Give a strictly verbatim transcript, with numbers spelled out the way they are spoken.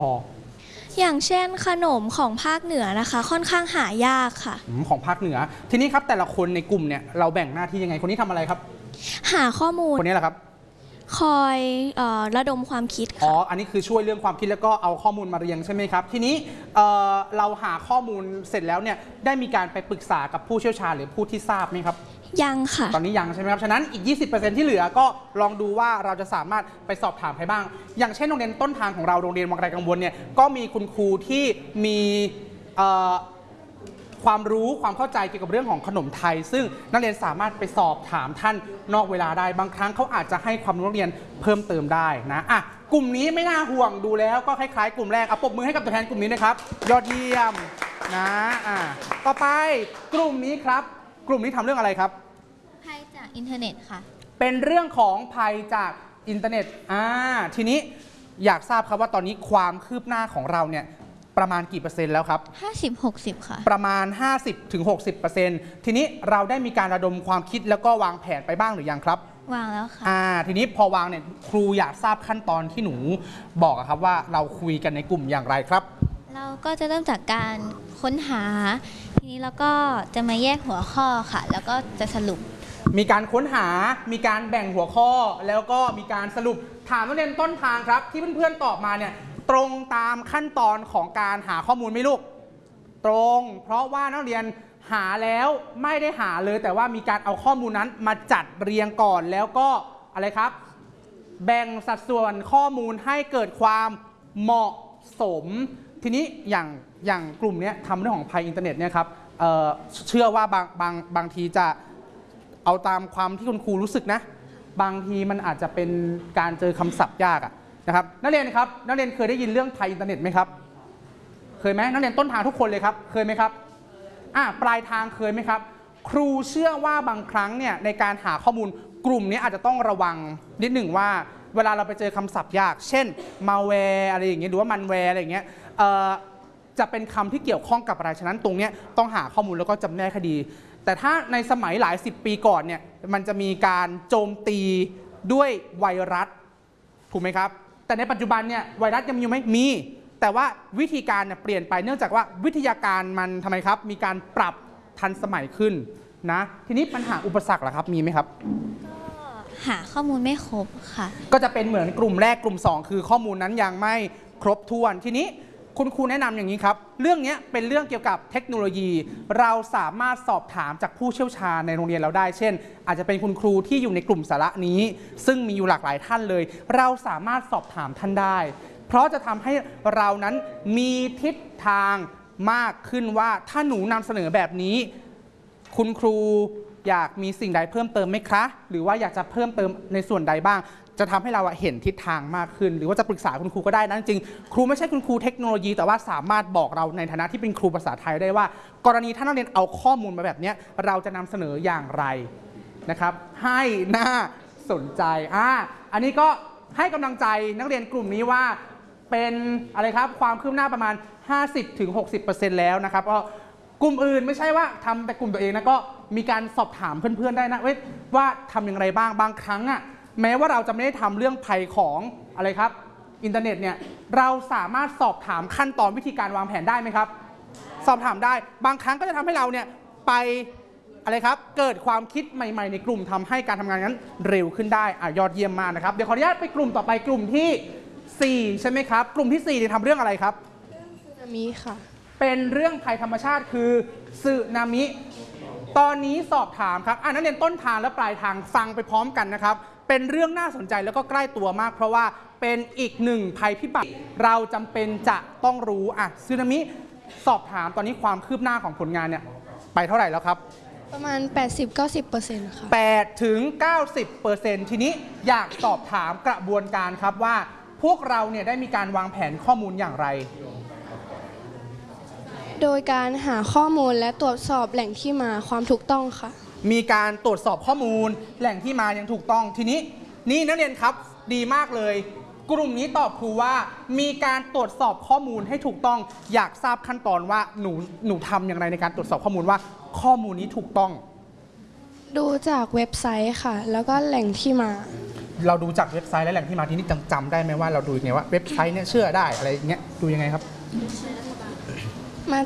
อ๋ออย่างเช่นขนมของภาคเหนือนะคะค่อนข้างหายากค่ะของภาคเหนือทีนี้ครับแต่ละคนในกลุ่มเนี่ยเราแบ่งหน้าที่ยังไงคนนี้ทำอะไรครับหาข้อมูลคนนี้แหละครับคอยเออระดมความคิดค่ะอ๋ออันนี้คือช่วยเรื่องความคิดแล้วก็เอาข้อมูลมาเรียงใช่ไหมครับทีนี้เเราหาข้อมูลเสร็จแล้วเนี่ยได้มีการไปปรึกษากับผู้เชี่ยวชาญหรือผู้ที่ทราบไหมครับยังค่ะตอนนี้ยังใช่ไหมครับฉะนั้นอีก ยี่สิบเปอร์เซ็นต์ ที่เหลือก็ลองดูว่าเราจะสามารถไปสอบถามใครบ้างอย่างเช่นโรงเรียนต้นทางของเราโรงเรียนวังไกลกังวลเนี่ยก็มีคุณครูที่มีความรู้ความเข้าใจเกี่ยวกับเรื่องของขนมไทยซึ่งนักเรียนสามารถไปสอบถามท่านนอกเวลาได้บางครั้งเขาอาจจะให้ความรู้นักเรียนเพิ่มเติมได้นะอ่ะกลุ่มนี้ไม่น่าห่วงดูแล้วก็คล้ายๆกลุ่มแรกเอาปรบมือให้กับตัวแทนกลุ่มนี้นะครับยอดเยี่ยมนะอ่ะต่อไปกลุ่มนี้ครับกลุ่มนี้ทำเรื่องอะไรครับภัยจากอินเทอร์เน็ตค่ะเป็นเรื่องของภัยจากอินเทอร์เน็ตอ่าทีนี้อยากทราบครับว่าตอนนี้ความคืบหน้าของเราเนี่ยประมาณกี่เปอร์เซ็นต์แล้วครับห้าสิบ หกสิบ ค่ะประมาณ ห้าสิบถึงหกสิบเปอร์เซ็นต์ ทีนี้เราได้มีการระดมความคิดแล้วก็วางแผนไปบ้างหรือยังครับวางแล้วค่ะอ่าทีนี้พอวางเนี่ยครูอยากทราบขั้นตอนที่หนูบอกครับว่าเราคุยกันในกลุ่มอย่างไรครับเราก็จะเริ่มจากการค้นหาทีนี้เราก็จะมาแยกหัวข้อค่ะแล้วก็จะสรุปมีการค้นหามีการแบ่งหัวข้อแล้วก็มีการสรุปถามนักเรียนต้นทางครับที่เพื่อนๆตอบมาเนี่ยตรงตามขั้นตอนของการหาข้อมูลไหมลูกตรงเพราะว่านักเรียนหาแล้วไม่ได้หาเลยแต่ว่ามีการเอาข้อมูลนั้นมาจัดเรียงก่อนแล้วก็อะไรครับแบ่งสัดส่วนข้อมูลให้เกิดความเหมาะสมทีนี้อย่างอย่างกลุ่มนี้ทำเรื่องของภัยอินเทอร์เน็ตเนี่ยครับ เ, เชื่อว่าบางบางบางทีจะเอาตามความที่คุณครูรู้สึกนะบางทีมันอาจจะเป็นการเจอคำศัพท์ยากอะนะครับนักเรียนครับนักเรียนเคยได้ยินเรื่องภัยอินเทอร์เน็ตไหมครับเคยไหมนักเรียนต้นทางทุกคนเลยครับเคยไหมครับอ่ะปลายทางเคยไหมครับครูเชื่อว่าบางครั้งเนี่ยในการหาข้อมูลกลุ่มนี้อาจจะต้องระวังนิดหนึ่งว่าเวลาเราไปเจอคำศัพท์ยากเช่น malware อะไรอย่างเงี้ยหรือว่า manware อะไรอย่างเงี้ยจะเป็นคำที่เกี่ยวข้องกับอะไรฉะนั้นตรงนี้ต้องหาข้อมูลแล้วก็จำแนกคดีแต่ถ้าในสมัยหลายสิบปีก่อนเนี่ยมันจะมีการโจมตีด้วยไวรัสถูกไหมครับแต่ในปัจจุบันเนี่ยไวรัสยังมีไหมมีแต่ว่าวิธีการเนี่ยเปลี่ยนไปเนื่องจากว่าวิทยาการมันทำไมครับมีการปรับทันสมัยขึ้นนะทีนี้ปัญหาอุปสรรคล่ะครับมีไหมครับก็หาข้อมูลไม่ครบค่ะก็จะเป็นเหมือนกลุ่มแรกกลุ่มสองคือข้อมูลนั้นยังไม่ครบถ้วนทีนี้คุณครูแนะนำอย่างนี้ครับเรื่องนี้เป็นเรื่องเกี่ยวกับเทคโนโลยีเราสามารถสอบถามจากผู้เชี่ยวชาญในโรงเรียนเราได้เช่นอาจจะเป็นคุณครูที่อยู่ในกลุ่มสาระนี้ซึ่งมีอยู่หลากหลายท่านเลยเราสามารถสอบถามท่านได้เพราะจะทำให้เรานั้นมีทิศทางมากขึ้นว่าถ้าหนูนำเสนอแบบนี้คุณครูอยากมีสิ่งใดเพิ่มเติมไหมคะหรือว่าอยากจะเพิ่มเติมในส่วนใดบ้างจะทำให้เราเห็นทิศทางมากขึ้นหรือว่าจะปรึกษาคุณครูก็ได้นะจริงครูไม่ใช่คุณครูเทคโนโลยีแต่ว่าสามารถบอกเราในฐานะที่เป็นครูภาษาไทยได้ว่ากรณีถ้านักเรียนเอาข้อมูลมาแบบนี้เราจะนำเสนออย่างไรนะครับให้น่าสนใจอ่ะอันนี้ก็ให้กำลังใจนักเรียนกลุ่มนี้ว่าเป็นอะไรครับความคืบหน้าประมาณ ห้าสิบถึงหกสิบเปอร์เซ็นต์ แล้วนะครับก็กลุ่มอื่นไม่ใช่ว่าทำแต่กลุ่มตัวเองนะก็มีการสอบถามเพื่อนๆได้นะว่าทำอย่างไรบ้างบางครั้งอ่ะแม้ว่าเราจะไม่ได้ทำเรื่องภัยของอะไรครับอินเทอร์เน็ตเนี่ยเราสามารถสอบถามขั้นตอนวิธีการวางแผนได้ไหมครับสอบถามได้บางครั้งก็จะทำให้เราเนี่ยไปอะไรครับเกิดความคิดใหม่ๆในกลุ่มทำให้การทำงานนั้นเร็วขึ้นได้อ่ะยอดเยี่ยมมากนะครับเดี๋ยวขออนุญาตไปกลุ่มต่อไปกลุ่มที่สี่ใช่ไหมครับกลุ่มที่สี่เนี่ยทำเรื่องอะไรครับเรื่องสึนามิค่ะเป็นเรื่องภัยธรรมชาติคือสึนามิตอนนี้สอบถามครับอ่ะนักเรียนต้นทางและปลายทางฟังไปพร้อมกันนะครับเป็นเรื่องน่าสนใจแล้วก็ใกล้ตัวมากเพราะว่าเป็นอีกหนึ่งภัยพิบัติเราจำเป็นจะต้องรู้อ่ะสึนามิสอบถามตอนนี้ความคืบหน้าของผลงานเนี่ยไปเท่าไหร่แล้วครับประมาณ แปดสิบถึงเก้าสิบเปอร์เซ็นต์ ค่ะแปดถึงเก้าสิบเปอร์เซ็นต์ ทีนี้อยากสอบถามกระบวนการครับว่าพวกเราเนี่ยได้มีการวางแผนข้อมูลอย่างไรโดยการหาข้อมูลและตรวจสอบแหล่งที่มาความถูกต้องค่ะมีการตรวจสอบข้อมูลแหล่งที่มาอย่างถูกต้องทีนี้นี่นักเรียนครับดีมากเลยกลุ่มนี้ตอบครูว่ามีการตรวจสอบข้อมูลให้ถูกต้องอยากทราบขั้นตอนว่าหนูหนูทำอย่างไรในการตรวจสอบข้อมูลว่าข้อมูลนี้ถูกต้องดูจากเว็บไซต์ค่ะแล้วก็แหล่งที่มาเราดูจากเว็บไซต์และแหล่งที่มาที่นี่จำได้ไหมว่าเราดูยังไงว่าเว็บไซต์เนี่ยเชื่อได้อะไรอย่างเงี้ยดูยังไงครับมา